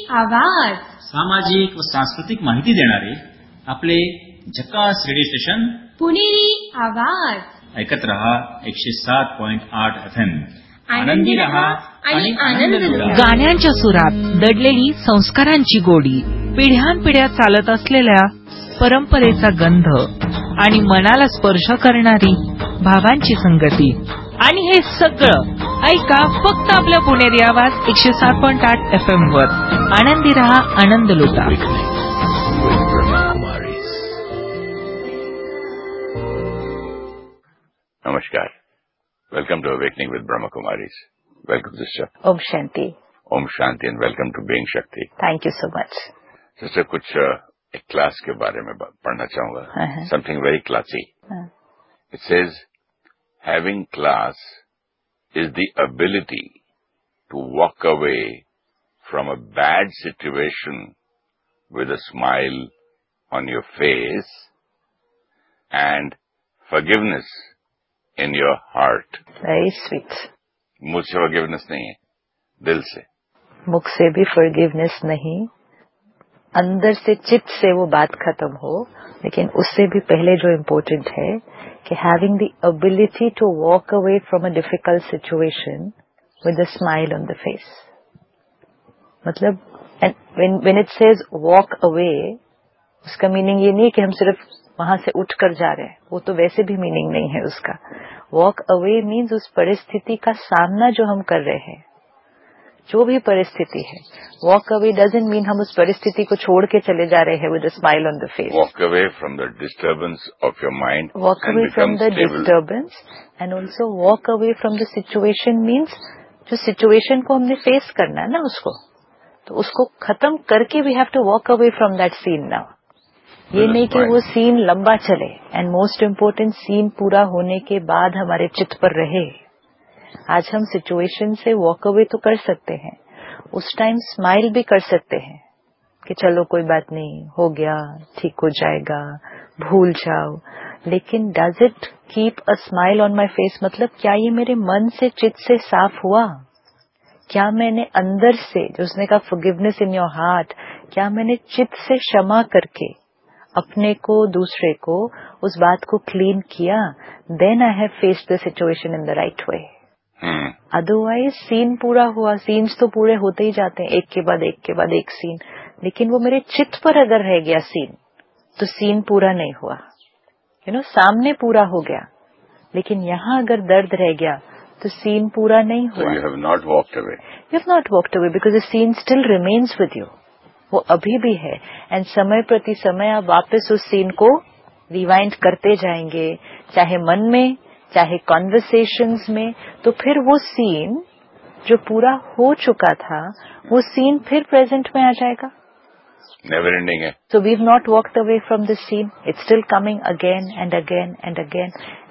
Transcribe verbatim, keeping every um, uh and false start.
आवाज सामाजिक व सांस्कृतिक माहिती देणारे आपले झकास रेडिओ स्टेशन पुणेरी आवाज ऐकत रहा एकशे सात पॉइंट आठ एफ एम. आनंदी रहा आणि आनंद लुटा. गाण्यांच्या सुरात दडलेली संस्कारांची गोडी, पिढ्यानपिढ्या चालत असलेल्या परंपरेचा गंध आणि मनाला स्पर्श करणारी भावांची संगती, आणि हे सगळं ऐका फक्त आपल्या पुणेरी आवाज एकशे सात पॉइंट आठ एफ एम वर. आनंदी रहा, आनंद लुटा. Namaskar. Welcome to Awakening with Brahma Kumaris. Welcome, sister. Om Shanti. Om Shanti and welcome to Being Shakti. Thank you so much. Sister, कुछ uh, एक क्लास के बारे में पढ़ना चाहूंगा. Uh-huh. Something very classy. Uh-huh. It says, having class is the ability to walk away from a bad situation with a smile on your face and forgiveness in your heart. Very sweet. मुझसे forgiveness नहीं है, दिल से. मुख से भी forgiveness नहीं, अंदर से चित्त से वो बात खत्म हो. लेकिन उससे भी पहले जो इम्पोर्टेंट है कि having the ability to walk away from a difficult situation with a smile on the face. मतलब and when when it says walk away, उसका मीनिंग ये नहीं है कि हम सिर्फ वहां से उठ कर जा रहे हैं. वो तो वैसे भी मीनिंग नहीं है उसका. वॉक अवे मीन्स उस परिस्थिति का सामना जो हम कर रहे हैं, जो भी परिस्थिति है. वॉक अवे डजंट मीन हम उस परिस्थिति को छोड़ के चले जा रहे हैं with a smile on the face. Walk away from the disturbance of your mind. Walk away from the disturbance and also walk away from the situation means जो सिचुएशन को हमने फेस करना है ना, उसको तो उसको खत्म करके we have to walk away from that scene now. ये नहीं कि वो सीन लंबा चले, एंड मोस्ट इम्पोर्टेंट सीन पूरा होने के बाद हमारे चित्त पर रहे. आज हम सिचुएशन से वॉक अवे तो कर सकते हैं, उस टाइम स्माइल भी कर सकते हैं कि चलो कोई बात नहीं, हो गया, ठीक हो जाएगा, भूल जाओ. लेकिन does it keep a smile on my face? मतलब क्या ये मेरे मन से, चित्त से साफ हुआ? क्या मैंने अंदर से, जो उसने कहा फॉरगिवनेस इन योर हार्ट, क्या मैंने चित्त से क्षमा करके अपने को, दूसरे को, उस बात को क्लीन किया? Then I have faced the situation in the right way. Otherwise scene पूरा हुआ, सीन्स तो पूरे होते ही जाते हैं, एक के बाद एक के बाद एक सीन, लेकिन वो मेरे चित्त पर अगर रह गया सीन, तो सीन पूरा नहीं हुआ. यू नो, सामने पूरा हो गया, लेकिन यहाँ अगर दर्द रह गया तो सीन पूरा नहीं हुआ. So you have not walked away. You have not walked away because the scene still remains with you. वो अभी भी है, एंड समय प्रति समय आप वापस उस सीन को रिवाइंड करते जाएंगे, चाहे मन में, चाहे कॉन्वर्सेशंस में. तो फिर वो सीन जो पूरा हो चुका था, वो सीन फिर प्रेजेंट में आ जाएगा. नेवर एंडिंग है. So we've not walked away from the scene. It's still coming again and again and again.